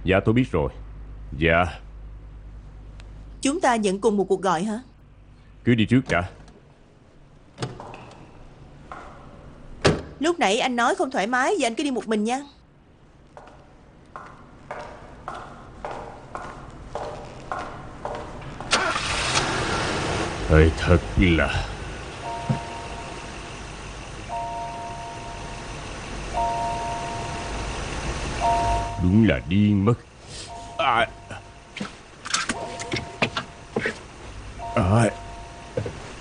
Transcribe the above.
Dạ tôi biết rồi. Dạ. Chúng ta nhận cùng một cuộc gọi hả? Cứ đi trước đã. Lúc nãy anh nói không thoải mái, giờ anh cứ đi một mình nha. Ơi thật là... Đúng là điên mất. À.